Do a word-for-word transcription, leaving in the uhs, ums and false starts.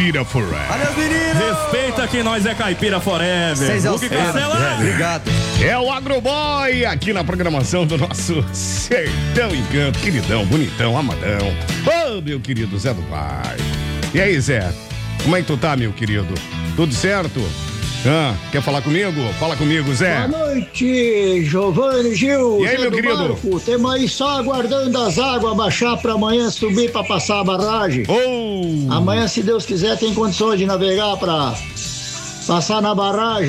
caipira forever. Valeu, menino! Respeita que nós é caipira forever. Seis ao Hulk céu. cancela. É, obrigado. É o Agroboy aqui na programação do nosso Sertão Encanto, queridão, bonitão, amadão. Ô, meu querido Zé do Pai. E aí, Zé? Como é que tu tá, meu querido? Tudo certo? Ah, quer falar comigo? Fala comigo, Zé. Boa noite, Giovanni, Gil. E aí, Zé meu do querido? Marco. Temos aí só aguardando as águas baixar para amanhã subir para passar a barragem. Oh! Amanhã, se Deus quiser, tem condições de navegar para passar na barragem.